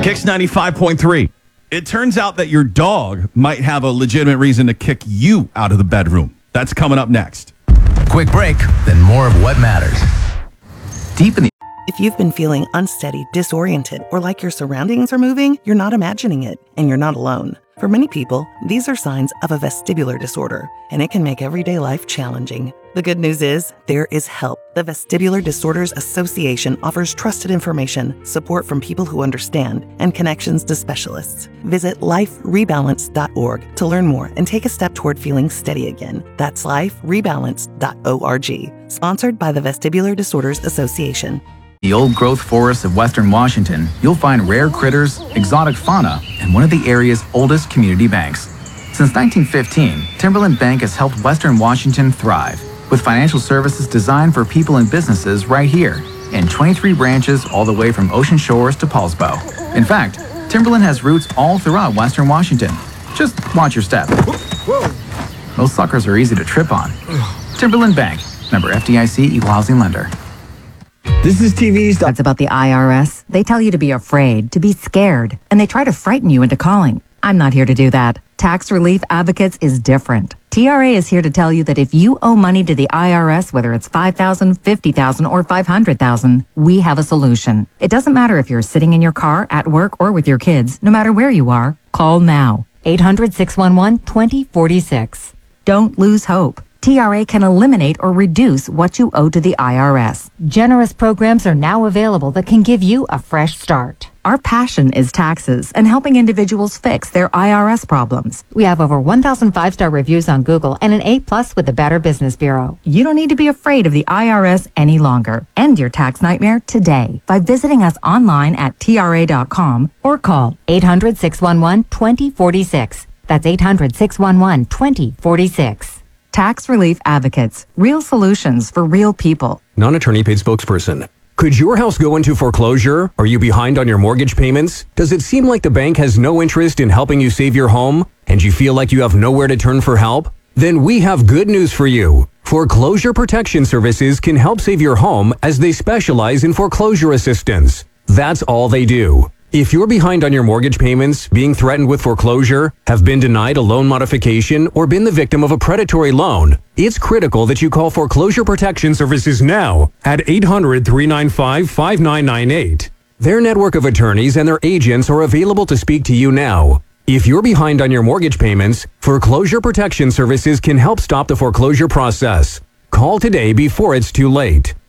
Kicks 95.3. It turns out that your dog might have a legitimate reason to kick you out of the bedroom. That's coming up next. Quick break, then more of what matters. Deep in the... If you've been feeling unsteady, disoriented, or like your surroundings are moving, you're not imagining it, and you're not alone. For many people, these are signs of a vestibular disorder, and it can make everyday life challenging. The good news is, there is help. The Vestibular Disorders Association offers trusted information, support from people who understand, and connections to specialists. Visit liferebalance.org to learn more and take a step toward feeling steady again. That's liferebalance.org. Sponsored by the Vestibular Disorders Association. The old-growth forests of Western Washington, you'll find rare critters, exotic fauna, and one of the area's oldest community banks. Since 1915, Timberland Bank has helped Western Washington thrive, with financial services designed for people and businesses right here, and 23 branches all the way from Ocean Shores to Paulsbo. In fact, Timberland has roots all throughout Western Washington. Just watch your step. Those suckers are easy to trip on. Timberland Bank, member FDIC, equal housing lender. This is TV's... That's about the IRS. They tell you to be afraid, to be scared, and they try to frighten you into calling. I'm not here to do that. Tax Relief Advocates is different. TRA is here to tell you that if you owe money to the IRS, whether it's $5,000, $50,000, or $500,000, we have a solution. It doesn't matter if you're sitting in your car, at work, or with your kids. No matter where you are, call now. 800-611-2046. Don't lose hope. TRA can eliminate or reduce what you owe to the IRS. Generous programs are now available that can give you a fresh start. Our passion is taxes and helping individuals fix their IRS problems. We have over 1,000 five-star reviews on Google and an A+ with the Better Business Bureau. You don't need to be afraid of the IRS any longer. End your tax nightmare today by visiting us online at TRA.com or call 800-611-2046. That's 800-611-2046. Tax Relief Advocates. Real solutions for real people. Non-attorney paid spokesperson. Could your house go into foreclosure? Are you behind on your mortgage payments? Does it seem like the bank has no interest in helping you save your home? And you feel like you have nowhere to turn for help? Then we have good news for you. Foreclosure Protection Services can help save your home as they specialize in foreclosure assistance. That's all they do. If you're behind on your mortgage payments, being threatened with foreclosure, have been denied a loan modification, or been the victim of a predatory loan, it's critical that you call Foreclosure Protection Services now at 800-395-5998. Their network of attorneys and their agents are available to speak to you now. If you're behind on your mortgage payments, Foreclosure Protection Services can help stop the foreclosure process. Call today before it's too late.